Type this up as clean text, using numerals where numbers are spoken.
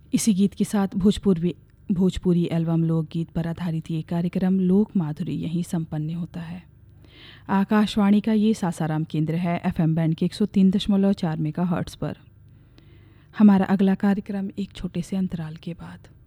इसी गीत के साथ भोजपुरी एल्बम लोकगीत पर आधारित ये कार्यक्रम लोक माधुरी यहीं संपन्न होता है। आकाशवाणी का ये सासाराम केंद्र है FM बैंड के 103.4 मेगाहर्ट्ज़ पर। हमारा अगला कार्यक्रम एक छोटे से अंतराल के बाद।